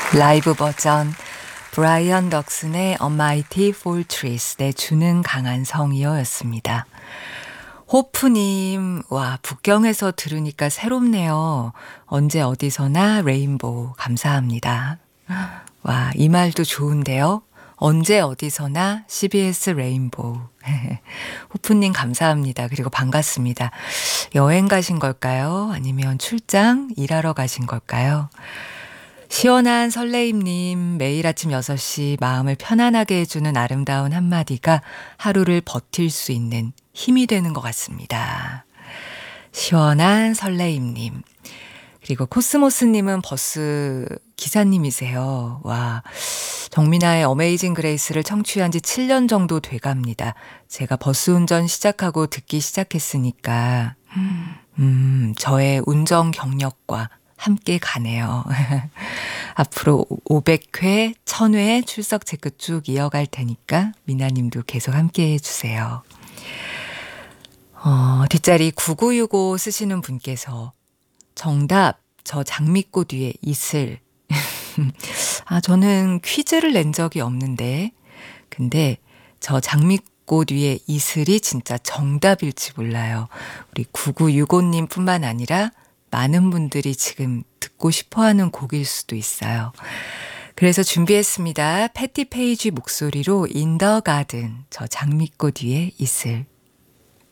라이브 버전 브라이언 덕슨의 A Mighty Fortress, 내 주는 강한 성이어였습니다. 호프님, 와, 북경에서 들으니까 새롭네요. 언제 어디서나 레인보우 감사합니다. 와, 이 말도 좋은데요. 언제 어디서나 CBS 레인보우. 호프님 감사합니다. 그리고 반갑습니다. 여행 가신 걸까요? 아니면 출장 일하러 가신 걸까요? 시원한 설레임님, 매일 아침 6시 마음을 편안하게 해주는 아름다운 한마디가 하루를 버틸 수 있는 힘이 되는 것 같습니다. 시원한 설레임님. 그리고 코스모스님은 버스 기사님이세요. 와, 정민아의 어메이징 그레이스를 청취한 지 7년 정도 돼갑니다. 제가 버스 운전 시작하고 듣기 시작했으니까 저의 운전 경력과 함께 가네요. 앞으로 500회, 1000회 출석 체크 쭉 이어갈 테니까 미나님도 계속 함께 해주세요. 뒷자리 9965 쓰시는 분께서 정답, 저 장미꽃 위에 이슬. 저는 퀴즈를 낸 적이 없는데, 근데 저 장미꽃 위에 이슬이 진짜 정답일지 몰라요. 우리 9965님 뿐만 아니라 많은 분들이 지금 듣고 싶어하는 곡일 수도 있어요. 그래서 준비했습니다. 패티 페이지 목소리로 In the Garden, 저 장미꽃 위에 이슬